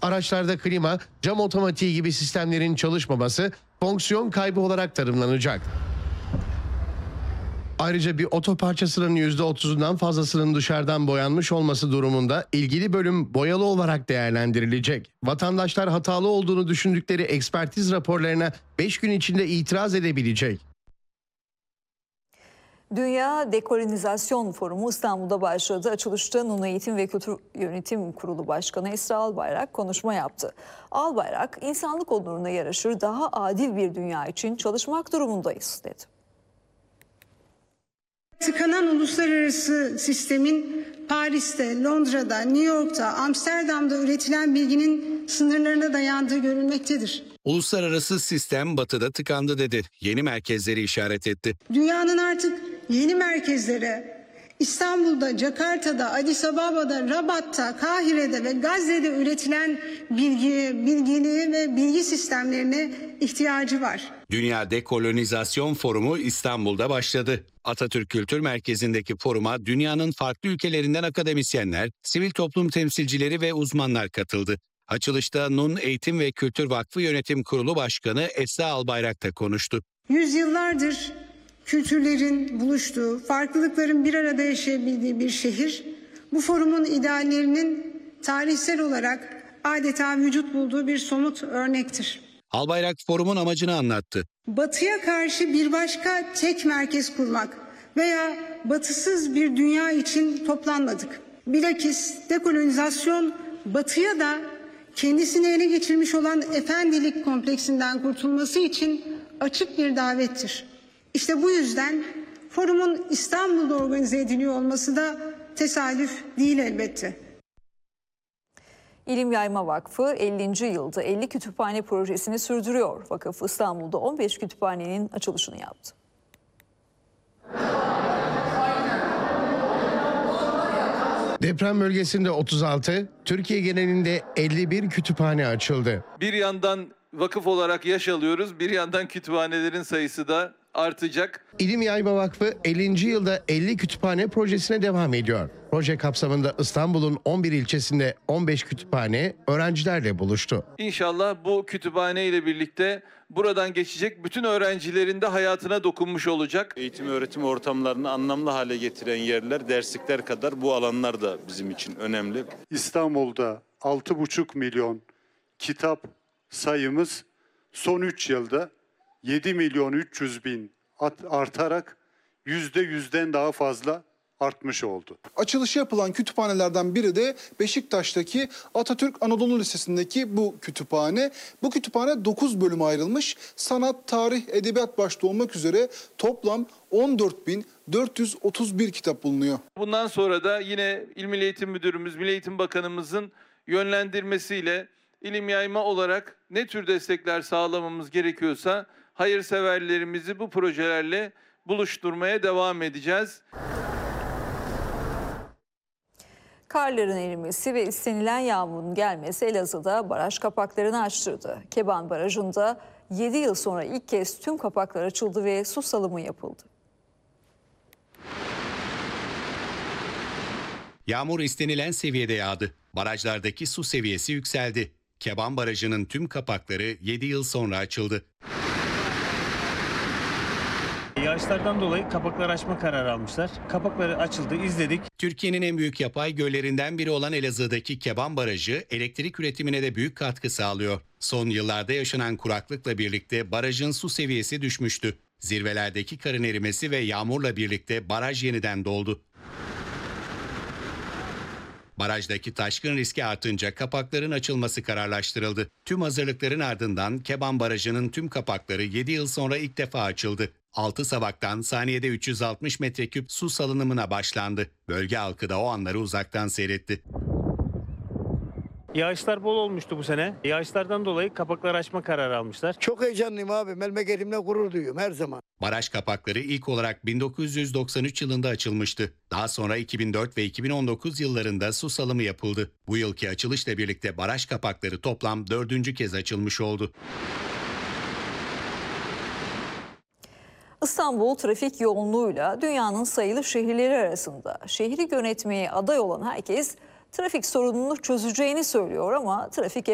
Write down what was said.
Araçlarda klima, cam otomatiği gibi sistemlerin çalışmaması fonksiyon kaybı olarak tanımlanacak. Ayrıca bir otoparçasının %30'undan fazlasının dışarıdan boyanmış olması durumunda ilgili bölüm boyalı olarak değerlendirilecek. Vatandaşlar hatalı olduğunu düşündükleri ekspertiz raporlarına 5 gün içinde itiraz edebilecek. Dünya Dekolonizasyon Forumu İstanbul'da başladı. Açılışta Nun Eğitim ve Kültür Yönetim Kurulu Başkanı Esra Albayrak konuşma yaptı. Albayrak, insanlık onuruna yaraşır daha adil bir dünya için çalışmak durumundayız dedi. Tıkanan uluslararası sistemin Paris'te, Londra'da, New York'ta, Amsterdam'da üretilen bilginin sınırlarına dayandığı görülmektedir. Uluslararası sistem batıda tıkandı dedi. Yeni merkezleri işaret etti. Dünyanın artık yeni merkezlere İstanbul'da, Jakarta'da, Addis Ababa'da, Rabat'ta, Kahire'de ve Gazze'de üretilen bilgiliği ve bilgi sistemlerine ihtiyacı var. Dünya Dekolonizasyon Forumu İstanbul'da başladı. Atatürk Kültür Merkezi'ndeki foruma dünyanın farklı ülkelerinden akademisyenler, sivil toplum temsilcileri ve uzmanlar katıldı. Açılışta Nun Eğitim ve Kültür Vakfı Yönetim Kurulu Başkanı Esra Albayrak da konuştu. Yüzyıllardır kültürlerin buluştuğu, farklılıkların bir arada yaşayabildiği bir şehir, bu forumun ideallerinin tarihsel olarak adeta vücut bulduğu bir somut örnektir. Albayrak forumun amacını anlattı. Batıya karşı bir başka tek merkez kurmak veya batısız bir dünya için toplanmadık. Bilakis dekolonizasyon batıya da kendisini ele geçirmiş olan efendilik kompleksinden kurtulması için açık bir davettir. İşte bu yüzden forumun İstanbul'da organize ediliyor olması da tesadüf değil elbette. İlim Yayma Vakfı 50. yılda 50 kütüphane projesini sürdürüyor. Vakıf İstanbul'da 15 kütüphanenin açılışını yaptı. Deprem bölgesinde 36, Türkiye genelinde 51 kütüphane açıldı. Bir yandan vakıf olarak yaş alıyoruz, bir yandan kütüphanelerin sayısı da artacak. İlim Yayma Vakfı 50. yılda 50 kütüphane projesine devam ediyor. Proje kapsamında İstanbul'un 11 ilçesinde 15 kütüphane öğrencilerle buluştu. İnşallah bu kütüphane ile birlikte buradan geçecek bütün öğrencilerin de hayatına dokunmuş olacak. Eğitim öğretim ortamlarını anlamlı hale getiren yerler, derslikler kadar bu alanlar da bizim için önemli. İstanbul'da 6,5 milyon kitap sayımız son 3 yılda 7.300.000 artarak %100'den daha fazla artmış oldu. Açılışı yapılan kütüphanelerden biri de Beşiktaş'taki Atatürk Anadolu Lisesi'ndeki bu kütüphane. Bu kütüphane 9 bölüme ayrılmış. Sanat, tarih, edebiyat başta olmak üzere toplam 14.431 kitap bulunuyor. Bundan sonra da yine İl Milli Eğitim Müdürümüz, Milli Eğitim Bakanımızın yönlendirmesiyle ilim yayma olarak ne tür destekler sağlamamız gerekiyorsa hayırseverlerimizi bu projelerle buluşturmaya devam edeceğiz. Karların erimesi ve istenilen yağmurun gelmesi Elazığ'da baraj kapaklarını açtırdı. Keban Barajı'nda 7 yıl sonra ilk kez tüm kapaklar açıldı ve su salımı yapıldı. Yağmur istenilen seviyede yağdı. Barajlardaki su seviyesi yükseldi. Keban Barajı'nın tüm kapakları 7 yıl sonra açıldı. Yağışlardan dolayı kapakları açma kararı almışlar. Kapakları açıldı, izledik. Türkiye'nin en büyük yapay göllerinden biri olan Elazığ'daki Keban Barajı elektrik üretimine de büyük katkı sağlıyor. Son yıllarda yaşanan kuraklıkla birlikte barajın su seviyesi düşmüştü. Zirvelerdeki karın erimesi ve yağmurla birlikte baraj yeniden doldu. Barajdaki taşkın riski artınca kapakların açılması kararlaştırıldı. Tüm hazırlıkların ardından Keban Barajı'nın tüm kapakları 7 yıl sonra ilk defa açıldı. 6 savaktan saniyede 360 metreküp su salınımına başlandı. Bölge halkı da o anları uzaktan seyretti. Yağışlar bol olmuştu bu sene. Yağışlardan dolayı kapakları açma kararı almışlar. Çok heyecanlıyım abi. Memleketimle gurur duyuyorum her zaman. Baraj kapakları ilk olarak 1993 yılında açılmıştı. Daha sonra 2004 ve 2019 yıllarında su salımı yapıldı. Bu yılki açılışla birlikte baraj kapakları toplam 4. kez açılmış oldu. İstanbul trafik yoğunluğuyla dünyanın sayılı şehirleri arasında. Şehri yönetmeye aday olan herkes trafik sorununu çözeceğini söylüyor ama trafik